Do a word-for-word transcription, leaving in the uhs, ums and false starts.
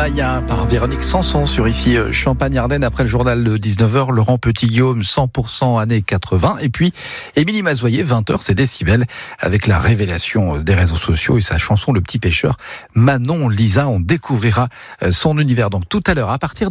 Maya par Véronique Sanson sur ici Champagne-Ardenne. Après le journal de dix-neuf heures, Laurent Petit-Guillaume cent pour cent années quatre-vingts. Et puis Émilie Mazoyer, vingt heures, c'est Décibel avec la révélation des réseaux sociaux et sa chanson Le Petit Pêcheur. Manon Lisa, on découvrira son univers donc tout à l'heure à partir de